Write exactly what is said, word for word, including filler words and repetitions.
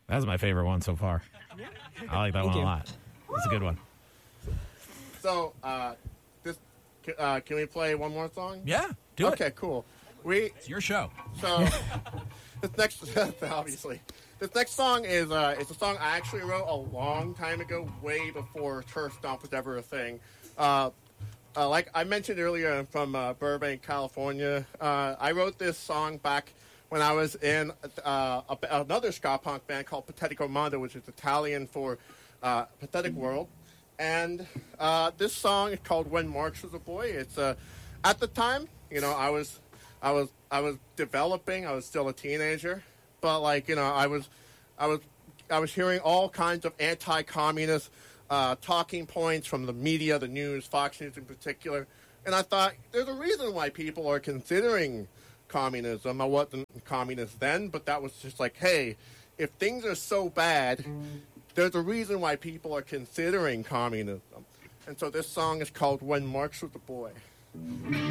That's my favorite one so far. I like that Thank one you. a lot. It's a good one. So, uh, this, uh, can we play one more song? Yeah, do okay, it. cool. We It's your show. So, this next, obviously, this next song is uh, it's a song I actually wrote a long time ago, way before Turf Stomp was ever a thing. Uh, uh, like I mentioned earlier, I'm from uh, Burbank, California. Uh, I wrote this song back when I was in uh, a, another ska punk band called Patetico Mondo, which is Italian for uh, Pathetic World. And uh, this song is called "When Marx Was a Boy." It's uh, at the time, you know, I was. I was I was developing. I was still a teenager, but like you know, I was I was I was hearing all kinds of anti-communist uh, talking points from the media, the news, Fox News in particular, and I thought there's a reason why people are considering communism. I wasn't communist then, but that was just like, hey, if things are so bad, there's a reason why people are considering communism. And so this song is called "When Marx Was a Boy."